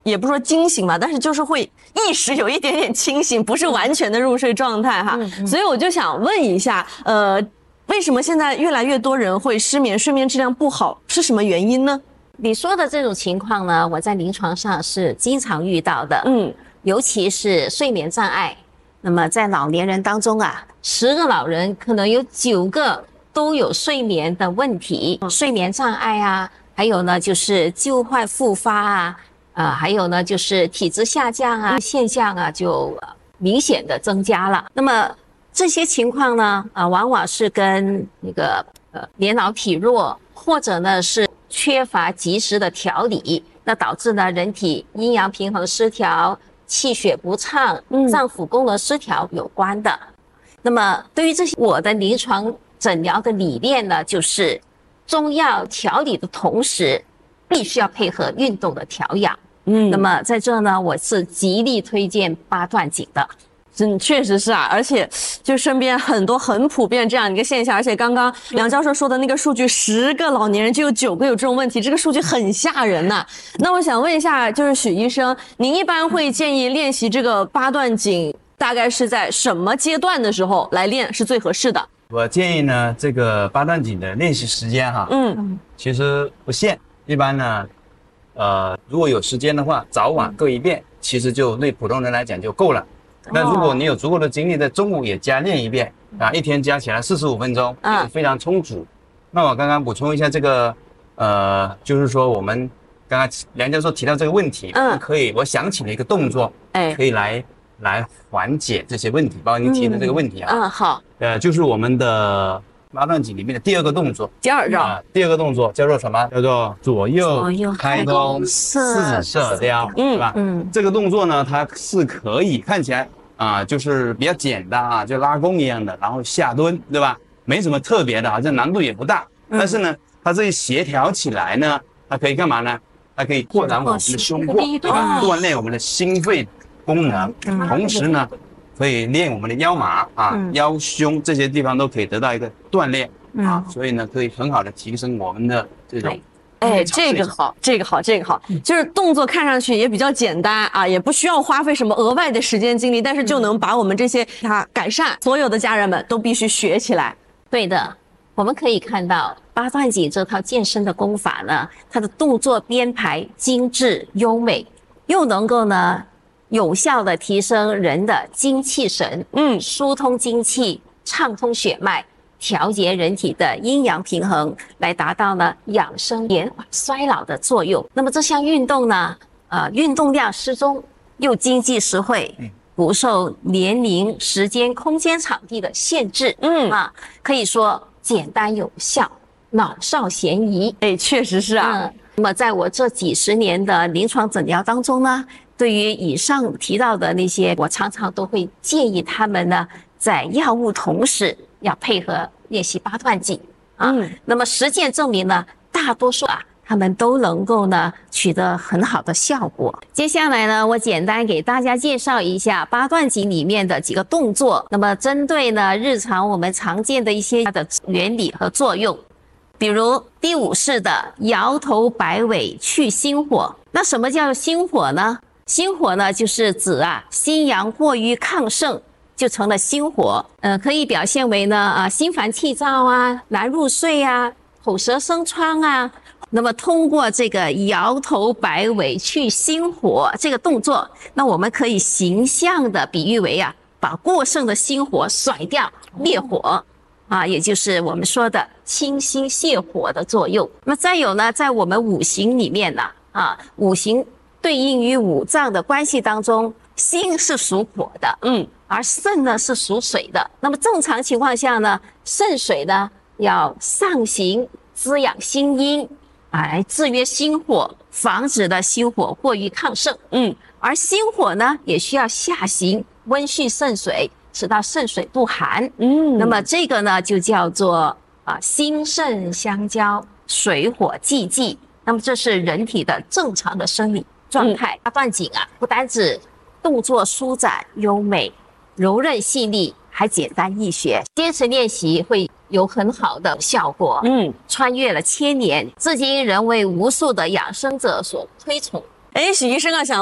也不说惊醒吧，但是就是会意识有一点点清醒，不是完全的入睡状态哈。所以我就想问一下，为什么现在越来越多人会失眠，睡眠质量不好，是什么原因呢？ 你说的这种情况呢，我在临床上是经常遇到的，尤其是睡眠障碍。那么在老年人当中啊，10个老人可能有9个都有睡眠的问题，睡眠障碍啊，还有呢就是旧患复发啊，还有呢就是体质下降啊现象啊就明显的增加了。那么这些情况呢，往往是跟那个年老体弱，或者呢是缺乏及时的调理，那导致呢人体阴阳平衡失调、气血不畅、脏腑功能失调有关的。那么对于这些，我的临床诊疗的理念呢，就是中药调理的同时，必须要配合运动的调养。那么在这呢，我是极力推荐八段锦的。 确实是啊，而且就身边很多很普遍这样一个现象，而且刚刚梁教授说的那个数据，10个老年人就有9个有这种问题，这个数据很吓人呐。那我想问一下，就是许医生，您一般会建议练习这个八段锦，大概是在什么阶段的时候来练是最合适的？ 我建议呢，这个八段锦的练习时间哈，其实不限，一般呢，如果有时间的话，早晚各一遍，其实就对普通人来讲就够了。那如果你有足够的精力，在中午也加练一遍一天加起来45分钟，非常充足。那我刚刚补充一下这个，就是说我们刚刚梁教授提到这个问题，可以，我想起了一个动作，可以来缓解这些问题，包括您提的这个问题啊。 好， 就是我们的八段锦里面的第2个动作， 第二个动作叫做什么？叫做左右开弓四射雕，是吧？这个动作呢，它是可以看起来就是比较简单就拉弓一样的，然后下蹲，对吧？没什么特别的，好像难度也不大。但是呢，它这一协调起来呢，它可以干嘛呢？它可以扩展我们的胸廓，对吧？锻炼我们的心肺功能，同时呢，可以练我们的腰马腰胸这些地方都可以得到一个锻炼所以呢，可以很好的提升我们的这种。 这个好，就是动作看上去也比较简单也不需要花费什么额外的时间精力，但是就能把我们这些改善。所有的家人们都必须学起来。 对的，我们可以看到八段锦这套健身的功法呢，它的动作编排精致优美，又能够呢有效的提升人的精气神，疏通精气，畅通血脉，调节人体的阴阳平衡，来达到呢养生延缓衰老的作用。那么这项运动呢，运动量适中，又经济实惠，不受年龄、时间、空间、场地的限制，可以说简单有效，老少咸宜。 确实是那么在我这几10年的临床诊疗当中呢，对于以上提到的那些，我常常都会建议他们呢，在药物同时要配合练习八段锦那么实践证明呢，大多数他们都能够呢取得很好的效果。接下来呢，我简单给大家介绍一下八段锦里面的几个动作。那么针对呢日常我们常见的一些它的原理和作用，比如第5式的摇头摆尾去心火。那什么叫心火呢？心火呢，就是指心阳过于亢盛，就成了心火。可以表现为呢心烦气躁难入睡口舌生疮那么通过这个摇头摆尾去心火这个动作，那我们可以形象的比喻为把过剩的心火甩掉，灭火也就是我们说的清心泻火的作用。那么再有呢，在我们五行里面呢五行对应于五脏的关系当中，心是属火的，而肾呢是属水的。那么正常情况下呢，肾水呢要上行滋养心阴，来制约心火，防止的心火过于亢盛。而心火呢也需要下行温煦肾水，使到肾水不寒。那么这个呢就叫做心肾相交，水火既济。那么这是人体的正常的生理状态。八段锦不单指动作舒展优美、柔韧细腻，还简单易学，坚持练习会有很好的效果。穿越了千年，至今仍为无数的养生者所推崇。 哎，许医生啊，想